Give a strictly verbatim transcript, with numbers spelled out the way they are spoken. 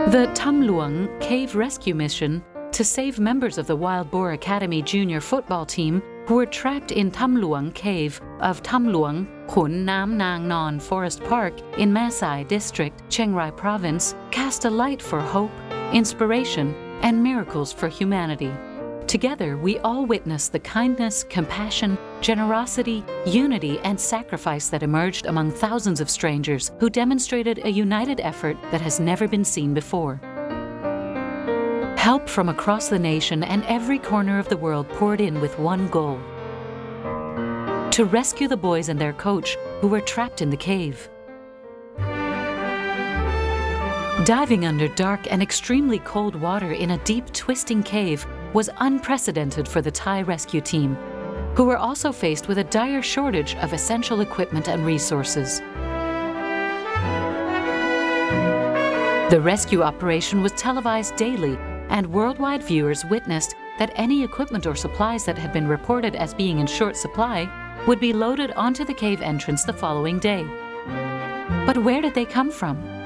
The Tham Luang Cave Rescue Mission to save members of the Wild Boar Academy junior football team who were trapped in Tham Luang Cave of Tham Luang, Khun Nam Nang Non Forest Park in Ma Sai District, Chiang Rai Province, cast a light for hope, inspiration, and miracles for humanity. Together, we all witness the kindness, compassion, generosity, unity, and sacrifice that emerged among thousands of strangers who demonstrated a united effort that has never been seen before. Help from across the nation and every corner of the world poured in with one goal: to rescue the boys and their coach who were trapped in the cave. Diving under dark and extremely cold water in a deep, twisting cave was unprecedented for the Thai rescue team, who were also faced with a dire shortage of essential equipment and resources. The rescue operation was televised daily, and worldwide viewers witnessed that any equipment or supplies that had been reported as being in short supply would be loaded onto the cave entrance the following day. But where did they come from?